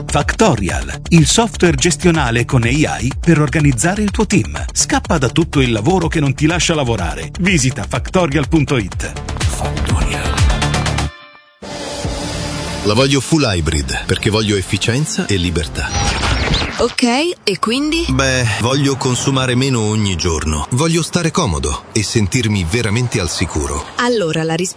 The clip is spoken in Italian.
Factorial, il software gestionale con AI per organizzare il tuo team. Scappa da tutto il lavoro che non ti lascia lavorare. Visita factorial.it. Factorial. La voglio full hybrid perché voglio efficienza e libertà. Ok, e quindi? Beh, voglio consumare meno ogni giorno. Voglio stare comodo e sentirmi veramente al sicuro. Allora la risposta